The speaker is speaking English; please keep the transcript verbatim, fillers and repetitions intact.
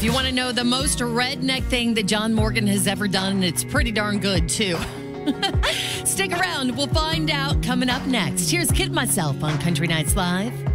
If you want to know the most redneck thing that John Morgan has ever done, it's pretty darn good, too. Stick around. We'll find out coming up next. Here's Kid Myself on Country Nights Live.